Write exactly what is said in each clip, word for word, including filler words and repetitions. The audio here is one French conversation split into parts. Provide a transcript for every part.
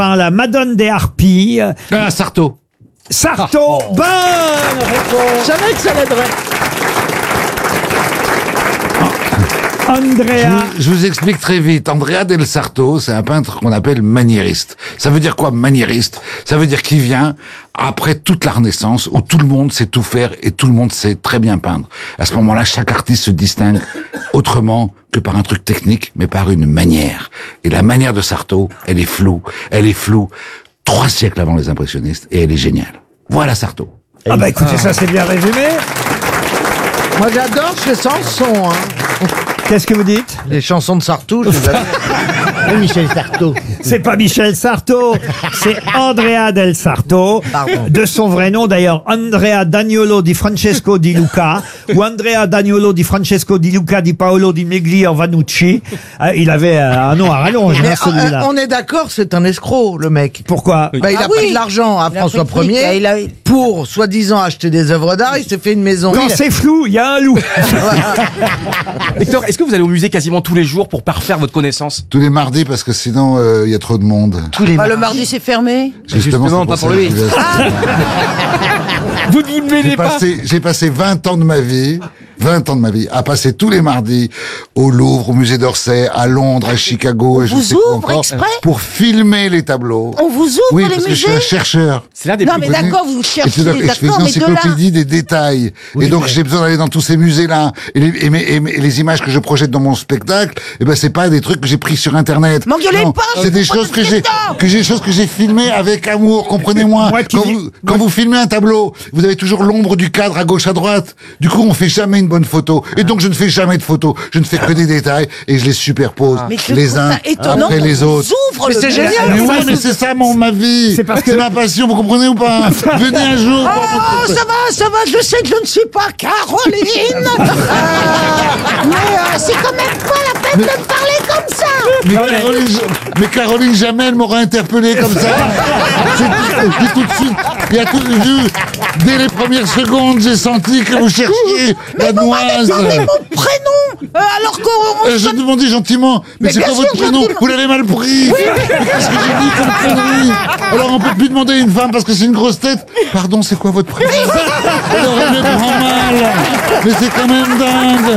La Madone des Harpies. Ah, Sarto. Sarto, Oh. bonne réponse. Je savais que ça l'aiderait. Andrea. Je vous, je vous explique très vite. Andrea del Sarto, c'est un peintre qu'on appelle maniériste. Ça veut dire quoi, maniériste? Ça veut dire qu'il vient après toute la Renaissance, où tout le monde sait tout faire et tout le monde sait très bien peindre. À ce moment-là, chaque artiste se distingue autrement que par un truc technique, mais par une manière. Et la manière de Sarto, elle est floue. Elle est floue trois siècles avant les impressionnistes, et elle est géniale. Voilà Sarto. Ah bah écoutez, ça c'est bien résumé. Moi j'adore ces chansons. Hein. Qu'est-ce que vous dites? Les chansons de Sarto, je les adore. Michel Sarto. C'est pas Michel Sarto, c'est Andrea del Sarto. Pardon. De son vrai nom d'ailleurs, Andrea Daniolo di Francesco di Luca, ou Andrea Daniolo di Francesco di Luca di Paolo di Meglia Vanucci. Ah, il avait euh, un nom à rallonge, hein, Mais, celui-là. euh, on est d'accord, c'est un escroc, le mec. Pourquoi? Bah, il a Ah pris oui. de l'argent à Il a François pris le fric, Ier il a- pour, soi-disant, acheter des œuvres d'art. Il s'est fait une maison. Quand Il a- c'est flou, il y a un loup. Hector, est-ce que vous allez au musée quasiment tous les jours pour parfaire votre connaissance? Tous les mardis, parce que sinon, il euh, y a trop de monde. Tous les Ah, le mardi, c'est fermé. Justement, c'est pas ça pour lui. que j'y vais. Vous n'y J'ai mêlez pas. passé, j'ai passé vingt ans de ma vie, vingt ans de ma vie, à passer tous les mardis au Louvre, au musée d'Orsay, à Londres, à Chicago, et je vous sais quoi ouvre encore, exprès pour filmer les tableaux. On vous ouvre Oui, les parce que je musées. suis un chercheur. C'est l'un des Non, plus mais Vous d'accord, connaissez vous Et cherchez, c'est donc- et je fais une d'accord, mais de là. encyclopédie des détails. et donc, j'ai besoin d'aller dans tous ces musées-là. Et les, et mes- et mes- et les images que je projette dans mon spectacle, eh ben, c'est pas des trucs que j'ai pris sur Internet. M'engueulez Non, pas, je c'est des vous pose choses une que j'ai, question. que j'ai, des choses que j'ai filmées avec amour, comprenez-moi. Moi qui Quand dis- vous, quand vous filmez un tableau, vous avez toujours l'ombre du cadre à gauche, à droite. Du coup, on fait jamais une bonne photo. Et donc, je ne fais jamais de photos. Je ne fais que des détails et je les superpose Mais je les trouve uns ça étonnant après qu'on les vous autres. ouvre Mais le c'est musée. génial. Mais ouais, mais c'est ça mon, ma vie. C'est parce que- ma passion, vous comprenez ou pas? Venez un jour. Oh, ça va, ça va, je sais que je ne suis pas Caroline. Euh, mais euh, c'est quand même pas la peine de me parler comme ça. Mais Caroline, mais Caroline jamais elle m'aura interpellé comme ça. J'ai tout, j'ai tout de suite, il y a tout vu. Dès les premières secondes, j'ai senti que vous cherchiez la Vous m'avez noise. donné mon prénom, euh, alors qu'on... Euh, je demandais gentiment, mais, Mais c'est bien quoi sûr, votre prénom? gentiment. Vous l'avez mal pris. Mais qu'est-ce que j'ai dit comme connerie? Alors on peut plus demander à une femme parce que c'est une grosse tête. Pardon, c'est quoi votre prénom? Elle aurait le grand mal. Mais c'est quand même dingue.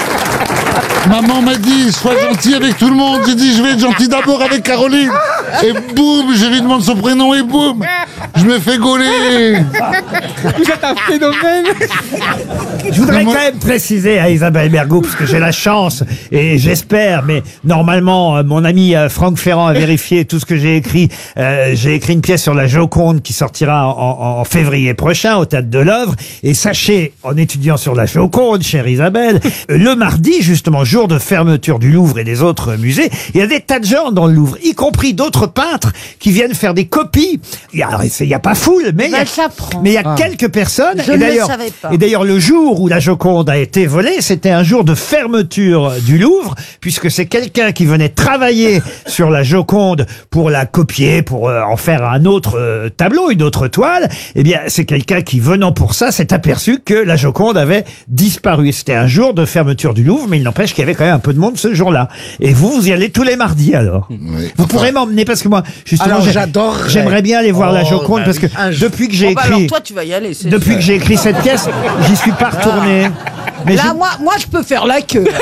Maman m'a dit, sois gentil avec tout le monde. J'ai dit, je vais être gentil d'abord avec Caroline. Et boum, je lui demande son prénom et boum, je me fais gauler. Vous êtes un phénomène. Je voudrais Mais moi- quand même préciser à Isabelle Bergot, parce que j'ai la chance, et j'espère, mais normalement, euh, mon ami euh, Franck Ferrand a vérifié tout ce que j'ai écrit. Euh, j'ai écrit une pièce sur la Joconde qui sortira en, en- en février prochain au Théâtre de l'Œuvre. Et sachez, en étudiant sur la Joconde, chère Isabelle, euh, le mardi, justement, jour de fermeture du Louvre et des autres musées, il y a des tas de gens dans le Louvre, y compris d'autres peintres qui viennent faire des copies. Il y a, alors, il y a pas foule, mais il y a, Ben, ça prend. mais il y a quelques personnes. Je et ne le d'ailleurs, savais pas. et d'ailleurs, le jour où la Joconde a été volée, c'était un jour de fermeture du Louvre, puisque c'est quelqu'un qui venait travailler sur la Joconde pour la copier, pour euh, en faire un autre euh, tableau, une autre toile. Eh bien, c'est quelqu'un qui, venant pour ça, s'est aperçu que la Joconde avait disparu. C'était un jour de fermeture du Louvre, mais il n'empêche qu'il y avait quand même un peu de monde ce jour-là. Et vous, vous y allez tous les mardis, alors. Oui. Vous Enfin, pourrez m'emmener, parce que moi, justement, Alors, j'ai- j'adorerais. j'aimerais bien aller voir la Oh, Joconde, bah parce que oui, un jour. depuis que j'ai Bon, bah, écrit... alors toi, tu vas y aller, c'est Depuis sûr. que j'ai écrit cette pièce, j'y suis pas retourné. Mais Là, j'ai- moi, moi, je peux faire la queue.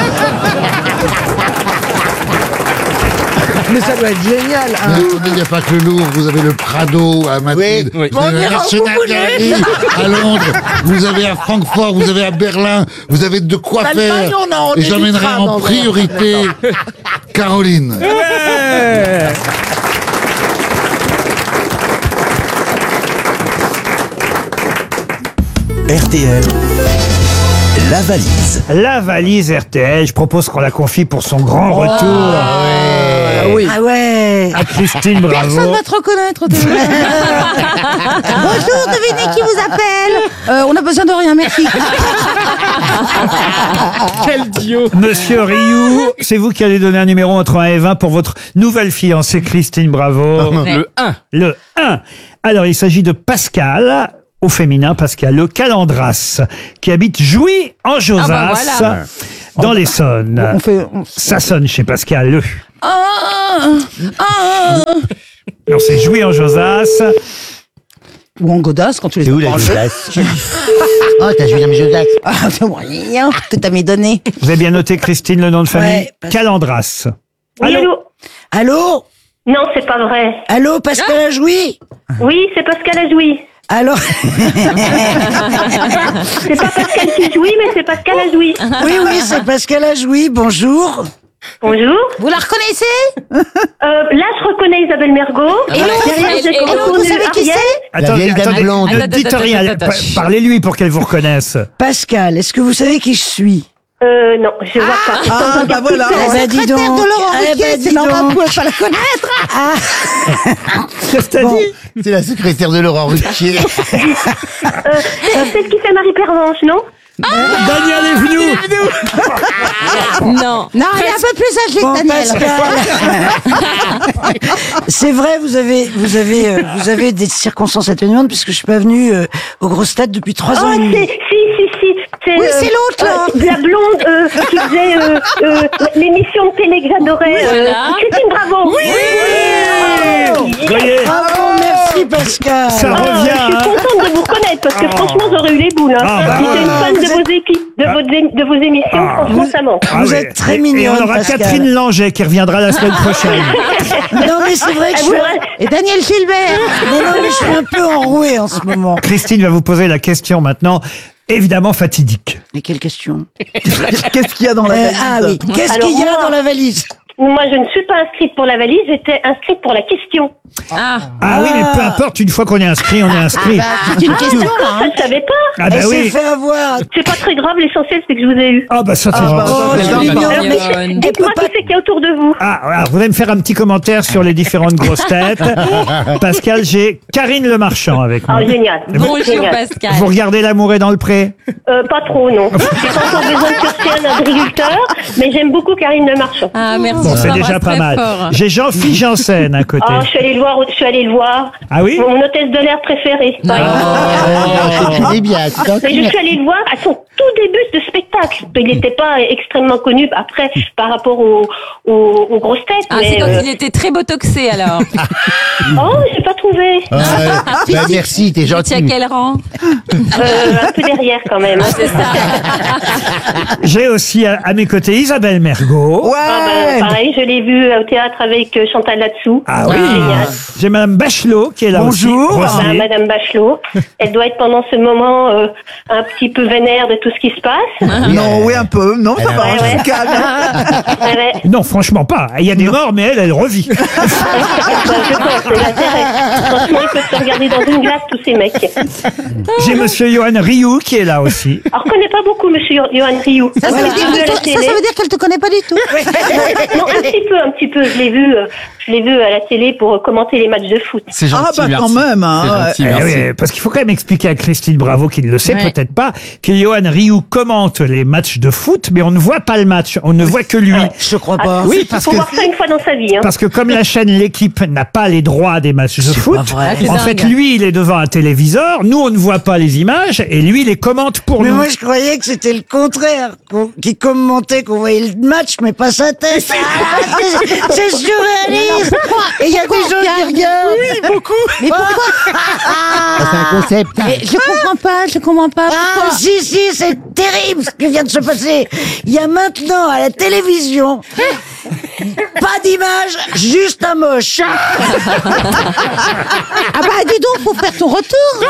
Mais ça doit être génial. mais Hein. attendez, il n'y a pas que le Louvre, vous avez le Prado à Madrid, Oui, oui. vous avez On la ira où National vous voulez. Gallery à Londres, vous avez à Francfort, vous avez à Berlin, vous avez de quoi L'Allemagne, faire. on en Et j'emmènerai évitera en dans le- priorité Caroline. R T L, la valise. La valise R T L, je propose qu'on la confie pour son grand retour Ah oui. Ah ouais. à Christine Personne Bravo. va te reconnaître. Bonjour, devinez qui vous appelle. Euh, on a besoin de rien, merci. Quel duo. Monsieur Rioux, c'est vous qui allez donner un numéro entre un et vingt pour votre nouvelle fiancée Christine Bravo. Le un. Le un. Alors, il s'agit de Pascal, au féminin, Pascal Le Calandras, qui habite Jouy en Josas, Ah bah voilà. dans l'Essonne. On fait. on- Ça sonne chez Pascal Le. Ah, ah, Non, c'est Jouy en Josas. Ou en godasse quand tu les C'est où as la pas enlevés. Josasse? Oh, t'as Julien Josasse. Ah, c'est moyen, tout à mes données. Vous avez bien noté, Christine, le nom de famille? Ouais, parce- Calandras. Oui, allô? Allô? Non, c'est pas vrai. Allô, Pascal a joui? Oui, c'est Pascal a joui. Alors, C'est pas Pascal qui jouit, mais c'est Pascal a joui. oui, oui, c'est Pascal a joui, bonjour. Bonjour. Vous la reconnaissez? Euh, là, je reconnais Isabelle Mergo. Et l'autre, Derrière, j'ai et l'autre, vous reconnu savez qui Ariel. c'est? La vieille dame attendez, blonde. ne Attends, dites attends, rien. attends, attends. Pa- Parlez-lui pour qu'elle vous reconnaisse. Pascal, est-ce que vous savez qui je suis? Euh, non, je vois pas. Ah, bah voilà. Eh ben, dis donc. Eh ben, dis donc. Vous pouvez pas la connaître. Ah. Qu'est-ce que t'as Bon. dit? C'est la secrétaire de Laurent Ruquier. Euh, euh, c'est ce qui fait Marie Pervenche, non? Daniel est venu. Non. Non, il est un peu plus âgé que Daniel. C'est vrai, vous avez, vous avez, euh, vous avez des circonstances atténuantes puisque je suis pas venue euh, aux grosses têtes depuis trois ans Oh, et demi. c'est, si, si, si. C'est, Oui, euh, c'est l'autre, là. euh, la blonde euh, qui faisait euh, euh, l'émission de télé que j'adorais. euh, Voilà. Christine Bravo. Oui, Vous voyez, Bravo, merci Pascal. ça Ah, revient. je suis hein. contente de vous connaître parce que franchement j'aurais eu les boules. Hein. Ah, bah J'étais une voilà. fan de vos équipes, de, vos, é- de vos émissions, Ah. franchement ça manque. Ah Vous oui. êtes très Et- mignonne, Et on aura Pascal. Catherine Langer qui reviendra la semaine prochaine. Non mais c'est vrai que je Ah, suis... vous- Et Daniel Gilbert. Mais non mais je suis un peu enrouée en ce moment. Christine va vous poser la question maintenant, évidemment fatidique. Mais quelle question? Qu'est-ce qu'il y a dans la valise? Ah oui. Qu'est-ce Alors, qu'il y a moi- dans la valise? Moi je ne suis pas inscrite pour la valise, j'étais inscrite pour la question. Ah. Ah oui, mais peu importe, une fois qu'on est inscrit, on est inscrit. C'est une question là. Ça je savais pas. Ah bah Elle s'est oui. fait avoir. C'est pas très grave, l'essentiel c'est que je vous ai eu. Ah bah ça c'est Ah, gentil. bah, Oh, ça, je c'est l'ignore, gentil. Alors, mais Mignonne. dites-moi Elle peut qui c'est qu'il y a autour de vous. Ah, alors, vous allez me faire un petit commentaire sur les différentes grosses têtes. Pascal, j'ai Karine Le Marchand avec moi. Ah génial. Bonjour Génial. Pascal. Vous regardez L'amour est dans le pré? Euh, pas trop non. J'ai pas encore besoin de chercher un agriculteur, mais j'aime beaucoup Karine Le Marchand. Ah, merci. Bon, je c'est t'embrasse déjà pas très mal. fort. J'ai Jean-Philippe Janssen à côté. Ah, je suis allée le voir, je suis allée le voir. Ah oui? Mon hôtesse de l'air préférée. par Non. exemple. Oh, c'est bien, c'est Mais je gentil. suis allée le voir à son tout début de spectacle. Il n'était pas extrêmement connu après par rapport aux, aux, aux grosses têtes. Ah, mais, c'est quand euh, il était très botoxé alors. Oh, j'ai pas trouvé. Ah, euh, bah, merci, t'es Tu es à gentil. quel rang? Euh, un peu derrière quand même. C'est ça. J'ai aussi à, à mes côtés Isabelle Mergo. Ouais. Ah, ben, pareil, je l'ai vu au théâtre avec euh, Chantal Latsou. Ah oui. Génial. J'ai Madame Bachelot qui est là Bonjour. aussi. Ah, Roselyne. Madame Bachelot, elle doit être pendant ce moment euh, un petit peu vénère de tout ce qui se passe. Non, oui, un peu. Non, ça va, Ouais, je ouais. suis calme. Ouais, ouais. Non, franchement pas. Il y a des morts, mais elle, elle revit. Ben, je pense, c'est l'intérêt. Franchement, ils peuvent se regarder dans une glace, tous ces mecs. J'ai Monsieur Johan Rioux qui est là aussi. Alors, je connais pas beaucoup Monsieur Johan Rioux. Ça, ça Voilà. veut dire Je l'ai vu à la que- télé. ça, ça veut dire qu'elle te connaît pas du tout. Non, un petit peu, un petit peu. Je l'ai vu, euh, je l'ai vu à la télé pour euh, commenter les matchs de foot. C'est gentil, Ah, bah, merci. quand même, hein, C'est ouais. gentil, Eh merci. oui, parce qu'il faut quand même expliquer à Christine Bravo, qui ne le sait Ouais. peut-être pas, que Johan Rioux commente les matchs de foot, mais on ne voit pas le match, on ne voit que lui. Je crois Ah, pas. Oui, il parce faut que voir ça une fois dans sa vie. Hein. parce que comme la chaîne L'équipe n'a pas les droits des matchs de foot, Ah, c'est en dingue. fait lui il est devant un téléviseur, nous on ne voit pas les images et lui il les commente pour Mais nous. moi, je croyais que c'était le contraire. qu'on- Qui commentait qu'on voyait le match, mais pas sa tête. Ah, c'est- c'est surréaliste. Et il y a des gens qui regardent. Oui, beaucoup. Mais pourquoi Ah, c'est un concept. Je comprends pas, je comprends pas. Ah, si, si, c'est terrible ce qui vient de se passer. Il y a maintenant à la télévision pas d'image, juste un moche. Ah bah dis donc, faut faire ton retour.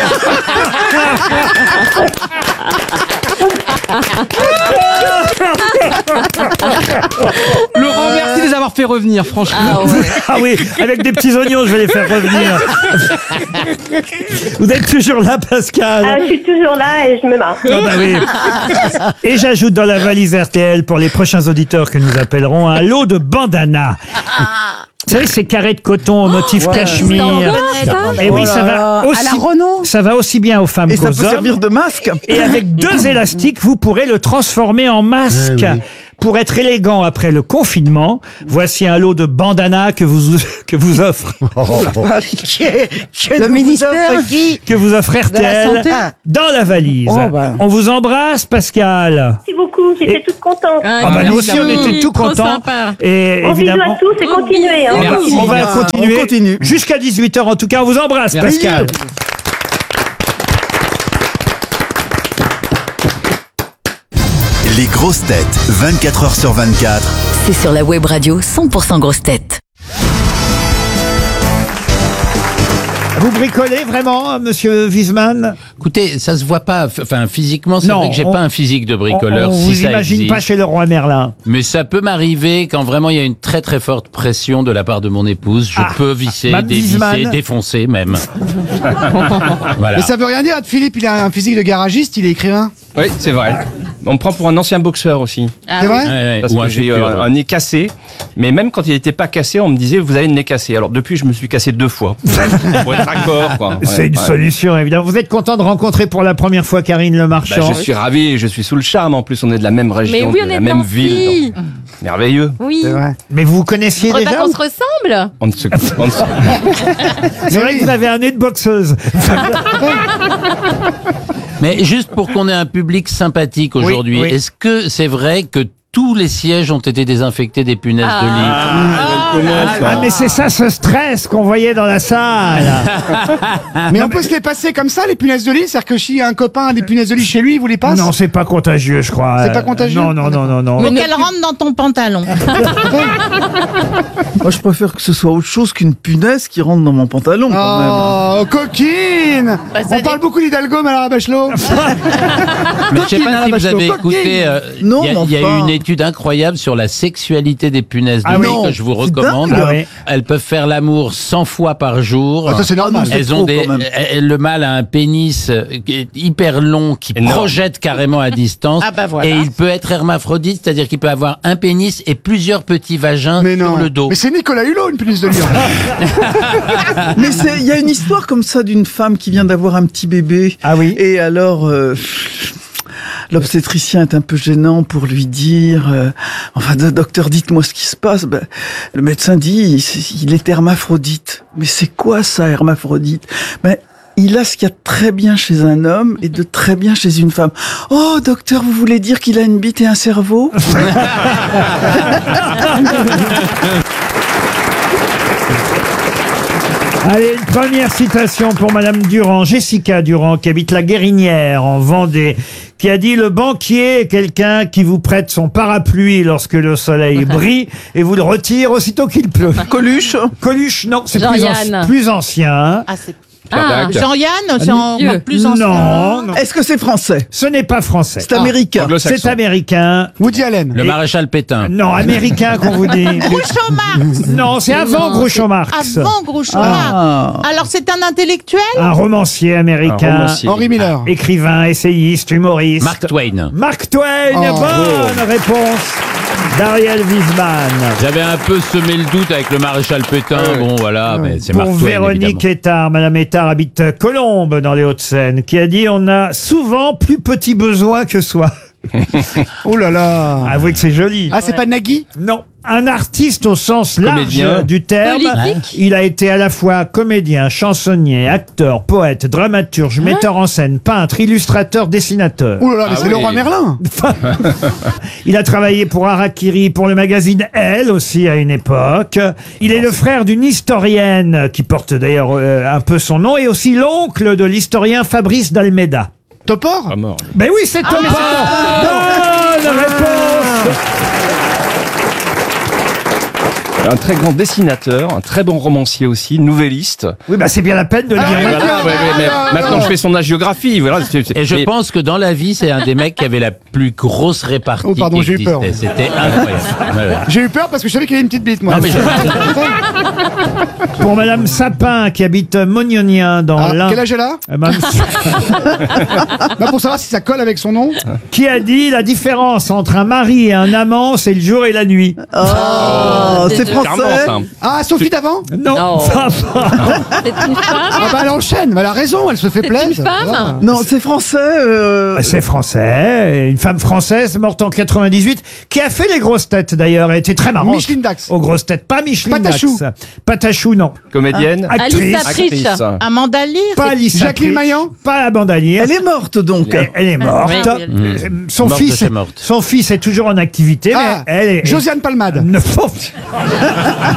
Laurent, merci de les avoir fait revenir, franchement. Ah ouais. Ah oui, avec des petits oignons je vais les faire revenir. Vous êtes toujours là Pascal? Ah, je suis toujours là et je me marre. Ah bah oui. Et j'ajoute dans la valise R T L pour les prochains auditeurs que nous appellerons un lot de bandanas. Vous savez, ces carrés de coton au motif cachemire. C'est encore ça Et oui, Oh ça là va là. aussi, À la Renault. ça va aussi bien aux femmes Et ça qu'aux peut hommes. servir de masque. Et avec deux élastiques, vous pourrez le transformer en masque. Eh oui. Pour être élégant après le confinement, voici un lot de bandanas que vous que vous offre Le ministère qui que vous offre R T De la L santé. dans la valise. Oh, bah. On vous embrasse, Pascal. Merci beaucoup. bisous, j'étais toute contente. Ah bah nous aussi on était tout Trop contents. sympa. Et Bon, bisous évidemment, à tous et continuez. Hein. Merci. on va Ah, continuer on continue. jusqu'à dix-huit heures. En tout cas, on vous embrasse, Merci. Pascal. Les grosses têtes, vingt-quatre heures sur vingt-quatre. C'est sur la web radio cent pour cent grosses têtes. Vous bricolez vraiment, monsieur Wiesmann? Écoutez, ça se voit pas. Enfin, physiquement, c'est Non, vrai que j'ai on- pas un physique de bricoleur. On, on si vous ça imagine existe. pas chez le roi Merlin. Mais ça peut m'arriver quand vraiment il y a une très très forte pression de la part de mon épouse. Je Ah, peux visser, Mme dévisser, Wiesmann. défoncer même. Voilà. Mais ça veut rien dire. Philippe, il a un physique de garagiste, il est écrivain. Oui, c'est vrai. On me prend pour un ancien boxeur aussi. Ah C'est vrai? Ouais, ouais, Parce ou un que j'ai futur. euh, un nez cassé. Mais même quand il n'était pas cassé, on me disait vous avez le nez cassé. Alors depuis, je me suis cassé deux fois. Pour être raccord, quoi. Ouais, C'est une ouais. solution, évidemment. Vous êtes content de rencontrer pour la première fois Karine Le Bah, Marchand? je suis ravi, je suis sous le charme. En plus, on est de la même région, Mais oui, on de est la de même Nancy. ville. donc, Merveilleux. Oui. C'est vrai. Mais vous vous connaissiez On croit pas déjà? qu'on se ressemble. On ne se- on ne se- C'est vrai que vous avez un nez de boxeuse. Mais juste pour qu'on ait un public sympathique aujourd'hui, oui. est-ce que c'est vrai que tous les sièges ont été désinfectés des punaises de lit? Ah, mais c'est ça ce stress qu'on voyait dans la salle. Mais on peut se les passer comme ça, les punaises de lit. C'est-à-dire que si un copain a des punaises de lit chez lui, il vous les passe? Non, c'est pas contagieux, je crois. C'est pas contagieux? Non, non, non, non, non. Faut qu'elle rentre dans ton pantalon. Moi, je préfère que ce soit autre chose qu'une punaise qui rentre dans mon pantalon, quand même. Oh, coquine! Bah, ça On dé- parle beaucoup d'Hidalgo, mais alors Bachelot. Mais je sais Coquine, pas hein, si vous Bachelot, avez coquine. écouté, euh, Non, il y a, mais il y a enfin. eu une étude incroyable sur la sexualité des punaises de Ah lit oui. que je vous C'est recommande. dingue. Ah oui. Elles peuvent faire l'amour cent fois par jour. Ah, ça, c'est normal. c'est Elles ont trop, des, quand même. elles- le mâle a un pénis euh, qui est hyper long qui Énorme. projette carrément à distance. Ah bah voilà. Et il peut être hermaphrodite, c'est-à-dire qu'il peut avoir un pénis et plusieurs petits vagins Mais non. sur le dos. Mais c'est Nicolas Hulot, une punaise de lit. Mais c'est- il y a une histoire comme ça d'une femme qui vient d'avoir un petit bébé. Ah oui. Et alors, euh, l'obstétricien est un peu gênant pour lui dire, euh, enfin, do- docteur, dites-moi ce qui se passe. Ben, le médecin dit, il- il est hermaphrodite. Mais c'est quoi ça, hermaphrodite? Ben, il a ce qu'il y a de très bien chez un homme et de très bien chez une femme. Oh, docteur, vous voulez dire qu'il a une bite et un cerveau? Allez, une première citation pour Madame Durand, Jessica Durand, qui habite la Guérinière, en Vendée, qui a dit « Le banquier est quelqu'un qui vous prête son parapluie lorsque le soleil brille et vous le retire aussitôt qu'il pleut. » Coluche? Coluche, non, c'est plus, Jean-Yann. anci- plus ancien. Ah, c'est... Ah, Jean-Yann, c'est en Vieux. plus ancien. Non, non. Est-ce que c'est français? Ce n'est pas français. C'est américain. Anglo-saxon. C'est américain. Woody Allen. Le Et- maréchal Pétain. Non, américain qu'on vous dit. Groucho Marx. Non, c'est avant Groucho Marx. Avant Groucho Ah. Marx. Alors c'est un intellectuel? Un romancier américain. Un romancier. Henry Miller. Écrivain, essayiste, humoriste. Mark Twain. Mark Twain, Oh. bonne réponse d'Ariel Wiesmann. J'avais un peu semé le doute avec le maréchal Pétain. Bon, voilà, mais c'est Pour Mark Twain, Véronique évidemment. Ettard, Madame Ettard habite Colombes dans les Hauts-de-Seine, qui a dit « On a souvent plus petit besoin que soi Oh là ». là. Avouez que c'est joli. Ah, c'est pas Nagui? Non, un artiste au sens large Comédien. du terme. Politique. Il a été à la fois comédien, chansonnier, acteur, poète, dramaturge, metteur en scène, peintre, illustrateur, dessinateur. Oh là là, mais Ah c'est oui. le roi Merlin. Il a travaillé pour Harakiri, pour le magazine Elle aussi à une époque. Il est le frère d'une historienne qui porte d'ailleurs euh, un peu son nom et aussi l'oncle de l'historien Fabrice d'Almeida. Topor? Pas mort. Ben oui, c'est Topor. Bonne réponse. Un très grand dessinateur, un très bon romancier aussi, nouvelliste. Oui, bah c'est bien la peine de le Ah, dire. oui, Voilà, d'accord. ouais, ouais, mais Ah, maintenant non. je fais son agiographie. Voilà, c'est- c'est- Et je mais- pense que dans la vie, c'est un des mecs qui avait la plus grosse répartie Oh, pardon, qui j'ai eu peur. existait. C'était incroyable. Ouais, ouais. J'ai eu peur parce que je savais qu'il avait une petite bite, moi. Non, mais je- Pour Madame Sapin qui habite Mognonien dans Ah, l'Ain. quel âge elle a? Euh, Madame- Bah, pour savoir si ça colle avec son nom. qui a dit la différence entre un mari et un amant, c'est le jour et la nuit. Oh, c'est c'est charmant, ça. Ah, Sophie Davant? Non. Non. C'est une femme. Ah bah elle enchaîne, mais elle a raison, elle se fait C'est plaisir. une femme. Non, c'est français. euh, C'est français, une femme française morte en quatre-vingt-dix-huit, qui a fait les grosses têtes d'ailleurs, elle était très marrante. Micheline Dax. Aux grosses têtes, pas Micheline Patachou. Dax. Patachou, non. Comédienne. Actrice. Alice Patrice. Actrice. Amanda Lear. Pas Alice Jacqueline Patrice, Maillan. Pas Amanda Lear. Elle est morte donc. Elle, elle est morte. Oui, elle- Euh, Son Morte, fils, c'est morte. son fils est toujours en activité, Ah, mais elle est. Josiane Palmade. Ne-